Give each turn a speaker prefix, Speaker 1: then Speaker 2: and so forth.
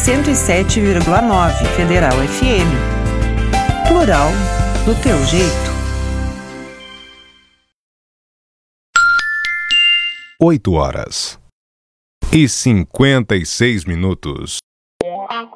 Speaker 1: 107,9 Federal FM. Plural do teu jeito.
Speaker 2: 8h56.